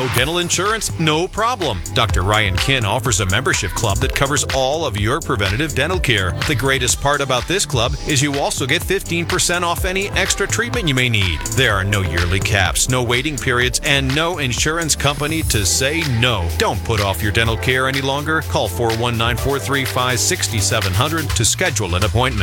dental insurance? No problem. Dr. Ryan Kinn offers a membership club that covers all of your preventative dental care. The greatest part about this club is you also get 15% off any extra treatment you may need. There are no yearly caps, no waiting periods, and no insurance company to say no. Don't put off your dental care any longer. Call 419-435-6700 to schedule an appointment.